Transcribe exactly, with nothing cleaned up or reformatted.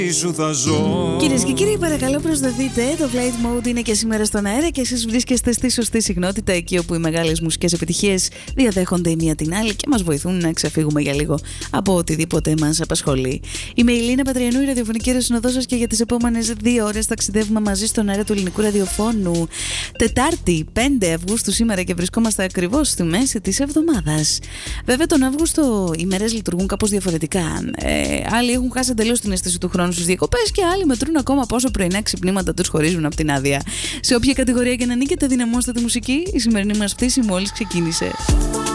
Κυρίες και κύριοι, παρακαλώ προσδεθείτε. Το Flight Mode είναι και σήμερα στον αέρα και εσείς βρίσκεστε στη σωστή συχνότητα, εκεί όπου οι μεγάλες μουσικές επιτυχίες διαδέχονται η μία την άλλη και μας βοηθούν να ξεφύγουμε για λίγο από οτιδήποτε μας απασχολεί. Είμαι η Λίνα Πατριανού, η ραδιοφωνική ρεσυνοδός σας, και για τις επόμενες δύο ώρες ταξιδεύουμε μαζί στον αέρα του ελληνικού ραδιοφώνου. Τετάρτη, πέντε Αυγούστου σήμερα, και βρισκόμαστε ακριβώς στη μέση της εβδομάδας. Βέβαια, τον Αύγουστο οι μέρες λειτουργούν κάπως διαφορετικά. Ε, άλλοι έχουν χάσει εντελώς την αίσθηση του χρόνου στις διακοπές και άλλοι μετρούν ακόμα πόσο πρωινά ξυπνήματα τους χωρίζουν από την άδεια. Σε όποια κατηγορία και να νίκετε, δυναμώστε τη μουσική. Η σημερινή μας πτήση μόλις ξεκίνησε.